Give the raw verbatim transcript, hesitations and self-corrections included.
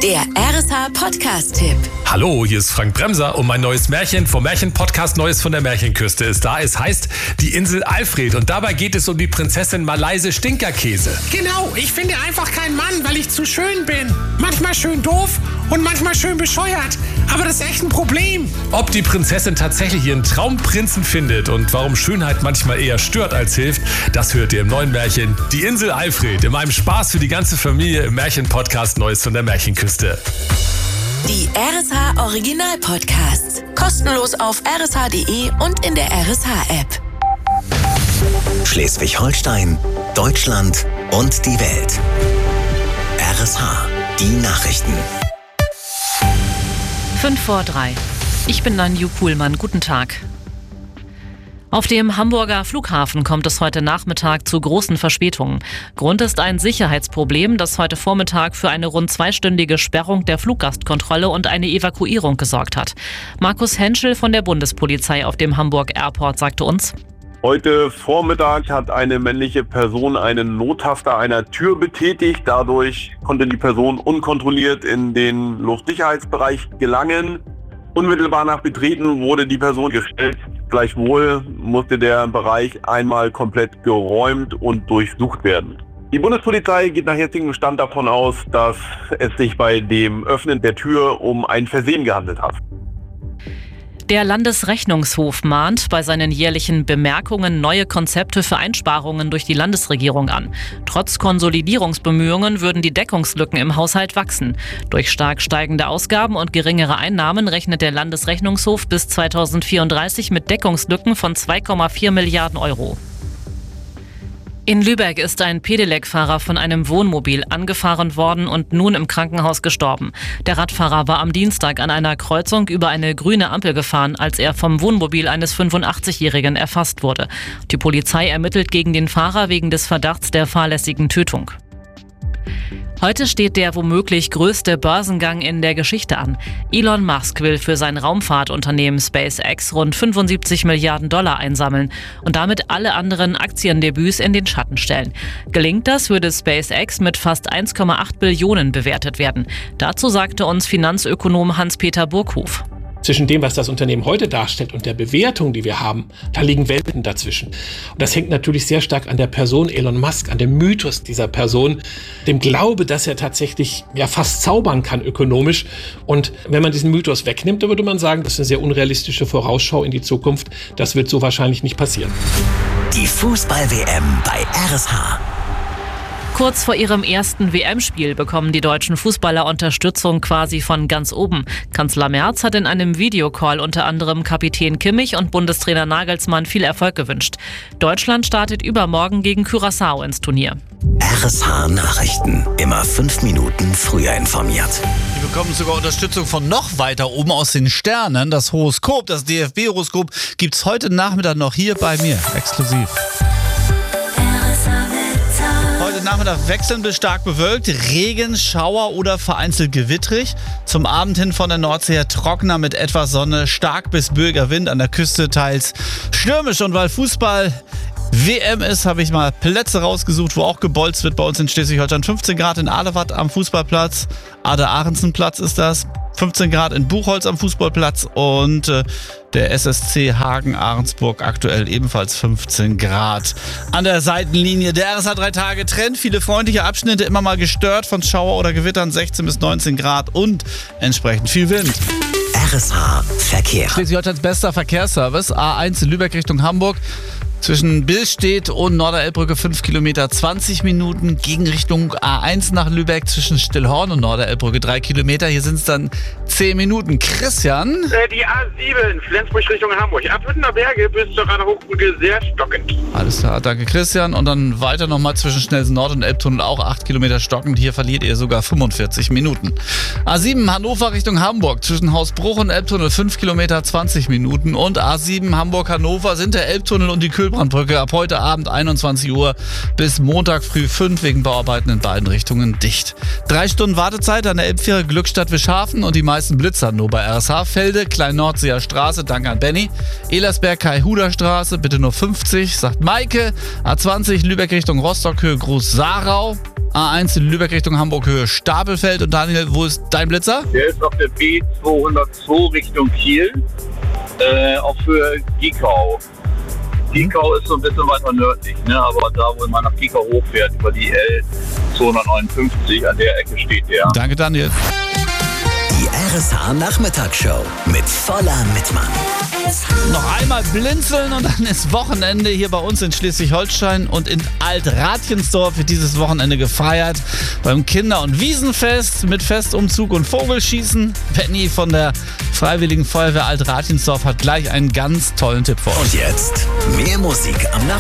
Der R S H-Podcast-Tipp. Hallo, hier ist Frank Bremser und mein neues Märchen vom Märchen-Podcast Neues von der Märchenküste ist da. Es heißt Die Insel Alfred und dabei geht es um die Prinzessin Malaise Stinkerkäse. Genau, ich finde einfach keinen Mann, weil ich zu schön bin. Manchmal schön doof und manchmal schön bescheuert. Aber das ist echt ein Problem. Ob die Prinzessin tatsächlich ihren Traumprinzen findet und warum Schönheit manchmal eher stört als hilft, das hört ihr im neuen Märchen Die Insel Alfred in meinem Spaß für die ganze Familie im Märchen-Podcast Neues von der Märchenküste. Die R S H Original Podcasts. Kostenlos auf r s h punkt d e und in der R S H-App. Schleswig-Holstein, Deutschland und die Welt. R S H, die Nachrichten. Fünf vor drei. Ich bin Nanju Kuhlmann. Guten Tag. Auf dem Hamburger Flughafen kommt es heute Nachmittag zu großen Verspätungen. Grund ist ein Sicherheitsproblem, das heute Vormittag für eine rund zweistündige Sperrung der Fluggastkontrolle und eine Evakuierung gesorgt hat. Markus Henschel von der Bundespolizei auf dem Hamburg Airport sagte uns: Heute Vormittag hat eine männliche Person einen Nottaster einer Tür betätigt. Dadurch konnte die Person unkontrolliert in den Luftsicherheitsbereich gelangen. Unmittelbar nach Betreten wurde die Person gestellt. Gleichwohl musste der Bereich einmal komplett geräumt und durchsucht werden. Die Bundespolizei geht nach jetzigem Stand davon aus, dass es sich bei dem Öffnen der Tür um ein Versehen gehandelt hat. Der Landesrechnungshof mahnt bei seinen jährlichen Bemerkungen neue Konzepte für Einsparungen durch die Landesregierung an. Trotz Konsolidierungsbemühungen würden die Deckungslücken im Haushalt wachsen. Durch stark steigende Ausgaben und geringere Einnahmen rechnet der Landesrechnungshof bis zweitausendvierunddreißig mit Deckungslücken von zwei Komma vier Milliarden Euro. In Lübeck ist ein Pedelec-Fahrer von einem Wohnmobil angefahren worden und nun im Krankenhaus gestorben. Der Radfahrer war am Dienstag an einer Kreuzung über eine grüne Ampel gefahren, als er vom Wohnmobil eines fünfundachtzigjährigen erfasst wurde. Die Polizei ermittelt gegen den Fahrer wegen des Verdachts der fahrlässigen Tötung. Heute steht der womöglich größte Börsengang in der Geschichte an. Elon Musk will für sein Raumfahrtunternehmen SpaceX rund fünfundsiebzig Milliarden Dollar einsammeln und damit alle anderen Aktiendebüts in den Schatten stellen. Gelingt das, würde SpaceX mit fast eins Komma acht Billionen bewertet werden. Dazu sagte uns Finanzökonom Hans-Peter Burghof. Zwischen dem, was das Unternehmen heute darstellt und der Bewertung, die wir haben, da liegen Welten dazwischen. Und das hängt natürlich sehr stark an der Person Elon Musk, an dem Mythos dieser Person, dem Glaube, dass er tatsächlich ja fast zaubern kann ökonomisch. Und wenn man diesen Mythos wegnimmt, dann würde man sagen, das ist eine sehr unrealistische Vorausschau in die Zukunft. Das wird so wahrscheinlich nicht passieren. Die Fußball-W M bei R S H. Kurz vor ihrem ersten W M-Spiel bekommen die deutschen Fußballer Unterstützung quasi von ganz oben. Kanzler Merz hat in einem Videocall unter anderem Kapitän Kimmich und Bundestrainer Nagelsmann viel Erfolg gewünscht. Deutschland startet übermorgen gegen Curaçao ins Turnier. R S H Nachrichten. Immer fünf Minuten früher informiert. Wir bekommen sogar Unterstützung von noch weiter oben aus den Sternen. Das Horoskop, das D F B-Horoskop, gibt's heute Nachmittag noch hier bei mir, exklusiv. Heute Nachmittag wechselnd bis stark bewölkt, Regen, Schauer oder vereinzelt gewittrig. Zum Abend hin von der Nordsee her trockener mit etwas Sonne, stark bis böiger Wind, an der Küste teils stürmisch. Und weil Fußball W M ist, habe ich mal Plätze rausgesucht, wo auch gebolzt wird bei uns in Schleswig-Holstein. fünfzehn Grad in Ahlewat am Fußballplatz, Ader-Ahrensen-Platz ist das. fünfzehn Grad in Buchholz am Fußballplatz und äh, der S S C Hagen-Ahrensburg aktuell ebenfalls fünfzehn Grad. An der Seitenlinie der R S H drei Tage Trend, viele freundliche Abschnitte, immer mal gestört von Schauer oder Gewittern, sechzehn bis neunzehn Grad und entsprechend viel Wind. R S H Verkehr. Schleswig-Holsteins bester Verkehrsservice, A eins in Lübeck Richtung Hamburg. Zwischen Billstedt und Norderelbbrücke fünf Kilometer, zwanzig Minuten. Gegenrichtung A eins nach Lübeck zwischen Stillhorn und Norderelbbrücke drei Kilometer. Hier sind es dann zehn Minuten. Christian? Äh, die A sieben, Flensburg Richtung Hamburg. Ab Hüttener Berge bis zur Rader Hochbrücke sehr stockend. Alles klar, danke Christian. Und dann weiter nochmal zwischen Schnellsen Nord und Elbtunnel auch acht Kilometer stockend. Hier verliert ihr sogar fünfundvierzig Minuten. A sieben, Hannover Richtung Hamburg. Zwischen Hausbruch und Elbtunnel fünf Kilometer, zwanzig Minuten. Und A sieben, Hamburg-Hannover sind der Elbtunnel und die Kühl Mühlbrandbrücke ab heute Abend einundzwanzig Uhr bis Montag früh fünf wegen Bauarbeiten in beiden Richtungen dicht. Drei Stunden Wartezeit an der Elbfähre Glückstadt-Wischhafen und die meisten Blitzer nur bei R S H. Felde, Klein-Nordseer Straße, danke an Benny. Elersberg, Kai-Huder-Straße, bitte nur fünfzig, sagt Maike. A zwanzig Lübeck Richtung Rostock, Höhe Groß-Sarau. A eins in Lübeck Richtung Hamburg, Höhe Stapelfeld. Und Daniel, wo ist dein Blitzer? Der ist auf der B zweihundertzwei Richtung Kiel, äh, auf Höhe Giekau. Giekau ist so ein bisschen weiter nördlich, ne? Aber da, wo man nach Giekau hochfährt, über die L zweihundertneunundfünfzig, an der Ecke steht der. Danke, Daniel. Die R S H Nachmittagsshow mit voller Mitmann. Noch einmal blinzeln und dann ist Wochenende hier bei uns in Schleswig-Holstein und in Alt-Ratjensdorf wird dieses Wochenende gefeiert beim Kinder- und Wiesenfest mit Festumzug und Vogelschießen. Benny von der Freiwilligen Feuerwehr Alt-Ratjensdorf hat gleich einen ganz tollen Tipp für euch. Und jetzt mehr Musik am Nachmittag.